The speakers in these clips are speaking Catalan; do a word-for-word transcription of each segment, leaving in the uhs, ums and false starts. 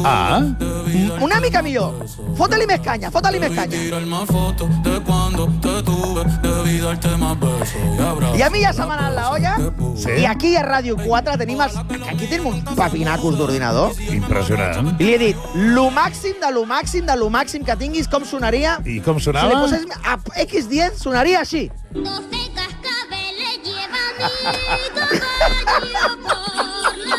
Ah. Una mica millor. Fota-li més canya, fota-li més canya. I a mi ja se m'ha anat la olla, Sí. i aquí a Ràdio quatre tenim els... Aquí tenim uns papinacos d'ordinador. Impressionant. I li he dit, lo màxim de lo màxim de lo màxim que tinguis, com sonaria... I com Si li sonava? posés a equis diez, sonaria així. doce cascabeles lleva mi caballo por la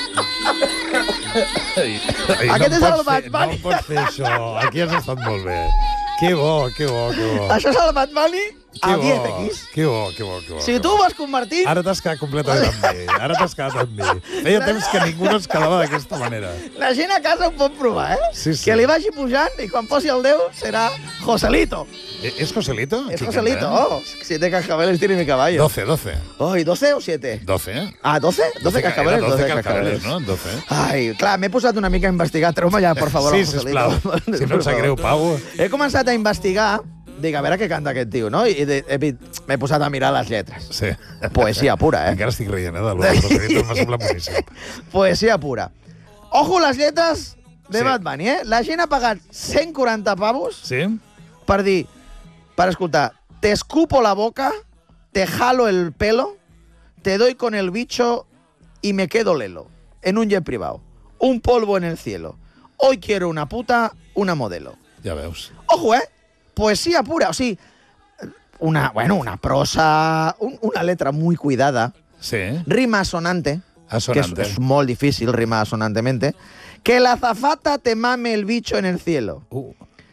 carretera. Ai, ai, Aquest no és em el pots Bad fer- Bunny. No pots fer això. Aquí has estat molt bé. Que bo, que bo, que bo. Això és el Bad Bunny Que a bo, diez equis. que bo, que bo, que bo. Si que tu bo. ho vas convertir... Ara t'has quedat completament amb mi. Ara t'has quedat amb mi. Feia temps que ningú no es quedava d'aquesta manera. La gent a casa ho pot provar, eh? Sí, sí. Que li vagi pujant i quan posi el deu serà Joselito. Eh, ¿Es Joselito? És Qui Joselito. canta? Oh, siete cascabeles tiene mi caballo. doce, doce. Oh, ¿y doce o siete? doce, eh? Ah, doce? doce ca- cascabeles? era doce doce cascabeles, cascabeles. no? doce. Ai, clar, m'he posat una mica a investigar. Treu-me ja, per favor, Sí, el Joselito. sisplau. Si no Per et sap favor. greu, Pau. He començat a investigar, dic, a veure què canta aquest tio, no? I de- he vist- m'he posat a mirar les lletres. Sí. Poesia pura, eh? Encara estic rient, eh? Del Joselito m'ha semblat boníssim. Poesia pura. Ojo les lletres de Sí. Bad Bunny, eh? La gent ha pagat cent quaranta pavos Sí? per dir, per escoltar, te escupo la boca, te jalo el pelo, te doy con el bicho y me quedo lelo. En un jet privado. Un polvo en el cielo. Hoy quiero una puta, una modelo. Ja veus. Ojo, eh? Poesía pura. O sigui, una, bueno, una prosa, un, una letra muy cuidada, Sí. rima sonante, Asonante. que es, es muy difícil rimar sonantemente, que la azafata te mame el bicho en el cielo. Uh.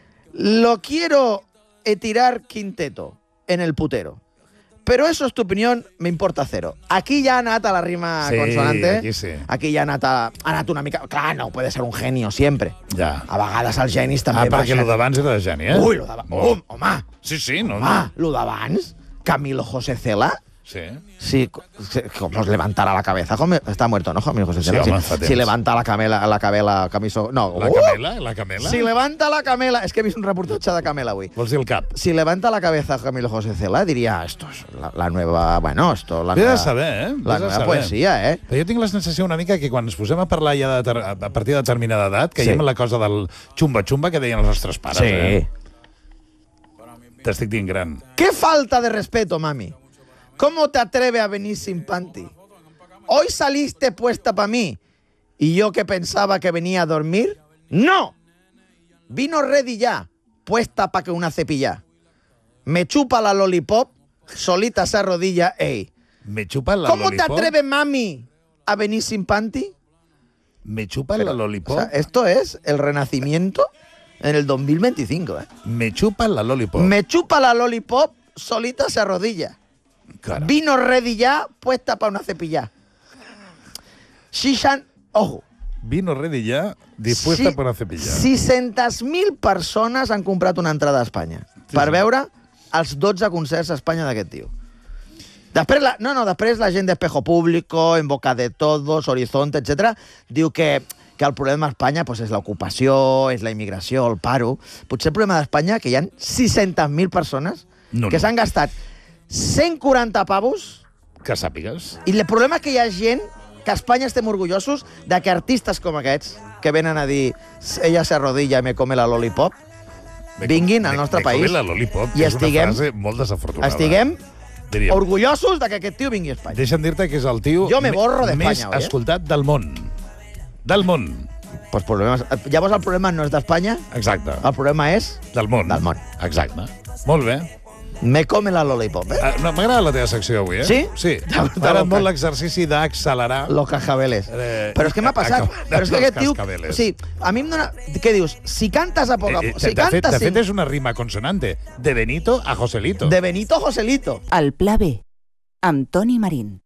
Lo quiero eh, tirar quinteto en el putero. Pero eso es tu opinión, me importa cero. Aquí ya ha anat a la rima Sí, consonante. aquí sí. Aquí ya ha anat, a, ha anat una mica... Clar, no puede ser un genio siempre. Ja. A vegades els genis també Ah, perquè baixen. el d'abans era de geni, eh? Ui, lo d'abans... Oh. Oh, home, Sí, sí, no, home, no. lo d'abans, Camilo José Cela, Sí. sí, como os levantara la cabeza. Como- está muerto, ¿no, Camilo José Sí, Cela? home, fa si, temps. si levanta la camela, la camela, camiso... No, La uh! Camela? La Camela? Si levanta la camela... És que he vist un reportatge de Camela avui. Vols dir el cap? Si levanta la cabeza Camilo José Cela, diría, esto es la, la nueva... Bueno, esto... La Vés nueva, a saber, eh? La Vés a nueva saber. poesia, eh? Però jo tinc la sensació una mica que quan ens posem a parlar ja de ter a partir de determinada edat, que Sí. hi ha la cosa del xumba-xumba que deien els nostres pares, eh? T'estic dient gran. ¿Qué falta de respeto, mami? ¿Cómo te atreves a venir sin panty? Hoy saliste puesta para mí y yo que pensaba que venía a dormir. ¡No! Vino ready ya, puesta para que una cepilla. Me chupa la lollipop, solita se arrodilla, ey. Me chupa la ¿Cómo te lollipop. atreves, mami, a venir sin panty? Me chupa la O lollipop. sea, esto es el renacimiento en el dos mil veinticinco, ¿eh? Me chupa la lollipop. Me chupa la lollipop, solita se arrodilla. Claro. Vino ready ya, puesta para una cepilla. Shishan, ojo. Vino ready ja, dispuesta si- per a cepillar. sis-centes mil persones han comprat una entrada a Espanya Sí, per sí. veure els dotze concerts a Espanya d'aquest tio. Després, la, no, no, després la gent d'Espejo Público, En Boca de Todos, Horizonte, etcètera, diu que, que el problema a Espanya pues, és l'ocupació, és la immigració, el paro. Potser el problema d'Espanya que hi ha sis-centes mil persones No, que no. s'han gastat cent quaranta pavos Que sàpigues. i el problema és que hi ha gent que a Espanya estem orgullosos de que artistes com aquests, que venen a dir ella se arrodilla i me come la lollipop, Me vinguin com- al me- nostre me come país la lollipop, i que és estiguem- una frase molt desafortunada. estiguem Diríem. orgullosos de que aquest tio vingui a Espanya. Deixa'm dir-te que és el tio Jo me me- borro d'Espanya, més oi, eh? escoltat del món. Del món. Pues problemes... Llavors el problema no és d'Espanya, Exacte. el problema és Del món. Del món. Exacte. Molt bé. me come la lollipop, eh? Ah, no, m'agrada la teva secció avui, eh? Sí? Sí. T'ha- t'ha M'agrada bocat. molt l'exercici d'accelerar. Los cascabeles. Eh, Però és que m'ha passat. acabar- Però és que los aquest tio... cascabeles. Sí, a mi em dona... Què dius? Si cantes a poc a Eh, poc... eh, Si de, fet, cantes de fet, cinc... és una rima consonante. De Benito a Joselito. De Benito a Joselito. El Pla B, amb Toni Marín.